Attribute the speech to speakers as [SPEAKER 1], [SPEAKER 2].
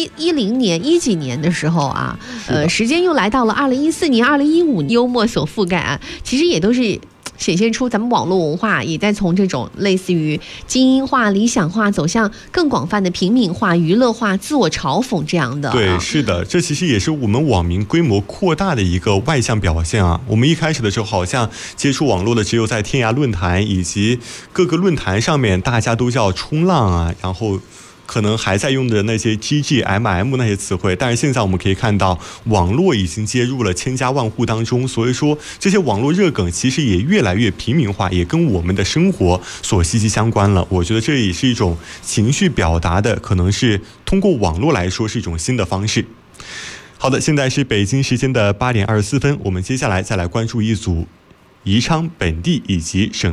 [SPEAKER 1] 2010年几年的时候啊，时间又来到了2014年、2015年，幽默所覆盖啊，其实也都是显现出咱们网络文化也在从这种类似于精英化、理想化走向更广泛的平民化、娱乐化、自我嘲讽这样的。
[SPEAKER 2] 对，是的，这其实也是我们网民规模扩大的一个外向表现啊。我们一开始的时候好像接触网络的只有在天涯论坛以及各个论坛上面，大家都叫冲浪啊，然后可能还在用的那些 GGMM 那些词汇，但是现在我们可以看到网络已经接入了千家万户当中，所以说这些网络热梗其实也越来越平民化，也跟我们的生活所息息相关了。我觉得这也是一种情绪表达的，可能是通过网络来说是一种新的方式。好的，现在是北京时间的8点24分，我们接下来再来关注一组宜昌本地以及省